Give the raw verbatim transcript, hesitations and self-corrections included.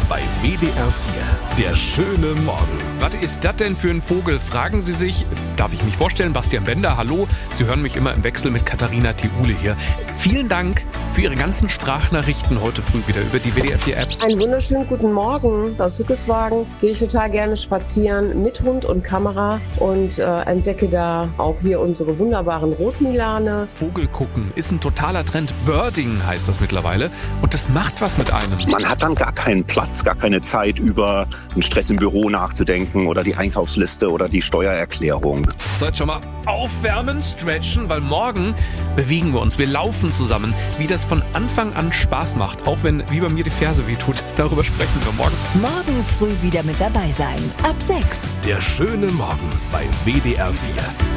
bei W D R vier. Der schöne Morgen. Was ist das denn für ein Vogel, fragen Sie sich. Darf ich mich vorstellen? Bastian Bender, hallo. Sie hören mich immer im Wechsel mit Katharina Thiule hier. Vielen Dank für Ihre ganzen Sprachnachrichten heute früh wieder über die W D R vier App. Einen wunderschönen guten Morgen. Aus Hückeswagen gehe ich total gerne spazieren mit Hund und Kamera und äh, entdecke da auch hier unsere wunderbaren Rotmilane. Vogel gucken ist ein totaler Trend. Birding heißt das mittlerweile. Und das macht was mit einem. Man hat dann gar keinen Platz, gar keine Zeit, über den Stress im Büro nachzudenken oder die Einkaufsliste oder die Steuererklärung. So, jetzt schon mal aufwärmen, stretchen, weil morgen bewegen wir uns. Wir laufen zusammen, wie das von Anfang an Spaß macht. Auch wenn, wie bei mir, die Ferse wehtut. Darüber sprechen wir morgen. Morgen früh wieder mit dabei sein. Ab sechs. Der schöne Morgen bei W D R vier.